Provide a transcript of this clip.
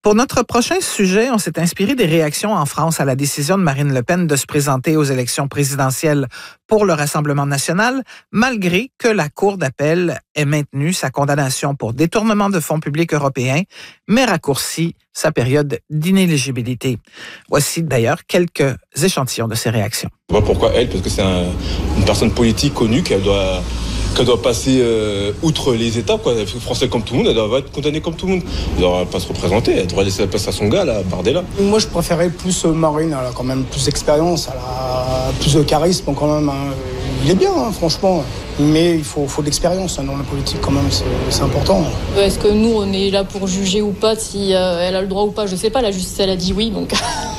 Pour notre prochain sujet, on s'est inspiré des réactions en France à la décision de Marine Le Pen de se présenter aux élections présidentielles pour le Rassemblement national, malgré que la Cour d'appel ait maintenu sa condamnation pour détournement de fonds publics européens, mais raccourci sa période d'inéligibilité. Voici d'ailleurs quelques échantillons de ces réactions. Je vois pourquoi elle, parce que c'est une personne politique connue qu'elle doit passer outre les étapes, quoi. Elle est française comme tout le monde, elle doit être condamnée comme tout le monde. Elle ne devrait pas se représenter, elle devrait laisser la place à son gars, là, Bardella. Moi, je préférais plus Marine, elle a quand même plus d'expérience, elle a plus de charisme quand même. Hein. Il est bien, hein, franchement, mais il faut de l'expérience dans la politique quand même, c'est important. Est-ce que nous, on est là pour juger ou pas, si elle a le droit ou pas? Je sais pas, la justice, elle a dit oui, donc...